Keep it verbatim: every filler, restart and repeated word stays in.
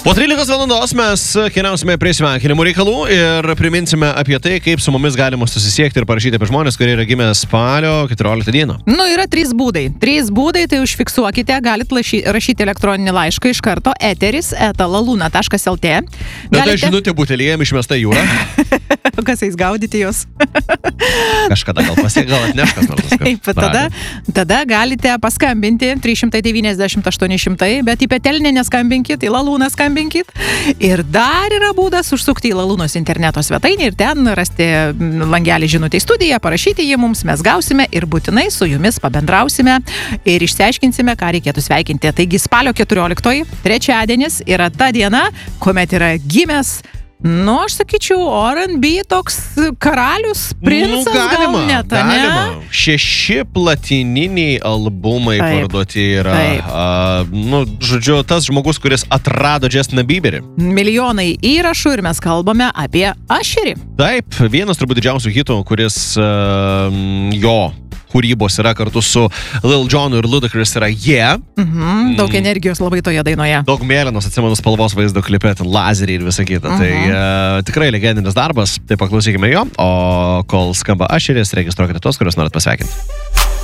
Po trylikos valandos mes keliausime prie sveikinimų reikalų ir priminsime apie tai, kaip su mumis galima susisiekti ir parašyti apie žmonės, kurie yra gimę spalio keturioliktą dieną. Nu, yra trys būdai. Trys būdai, tai užfiksuokite, galit laši, rašyti elektroninį laišką iš karto eteris eta laluna taškas lt. Galite... Na, tai žinutė butelėjam išmesta į jūrą. Kas eis gaudyti jos? Kažkada gal pasiek, gal atneš kas nors. Taip, tada, tada galite paskambinti trys šimtai devyniasdešimt aštuoni šimtai, bet į petelnę neskambinkit, į lalūną skambinkit. Ir dar yra būdas užsukti į Lalūnos interneto svetainę ir ten rasti langelį žinutę į studiją, parašyti jį mums, mes gausime ir būtinai su jumis pabendrausime ir išsiaiškinsime, ką reikėtų sveikinti. Taigi spalio keturioliktoji, trečiadienis, yra ta diena, kuomet yra gimęs, nu, aš sakyčiau, R and B toks karalius, princas, nu, galima, gal net, galima. ne? Šeši platininiai albumai Taip, parduoti yra. taip. A, nu, žodžiu, tas žmogus, kuris atrado Justin Bieberį. Milijonai įrašų ir mes kalbame apie Usherį. Taip, vienas turbūt didžiausių hitų, kuris uh, jo kūrybos yra kartu su Lil Jonu ir Ludacris yra Yeah. Mhm, daug energijos labai toje dainoje. Daug mėlynos, atsimenu spalvos vaizdo klipe, ten lazeriai ir visa kita. Mhm. Tai uh, tikrai legendinis darbas, tai paklausykime jo, o kol skamba Usheris, registruokite tos, kuriuos norit pasveikinti.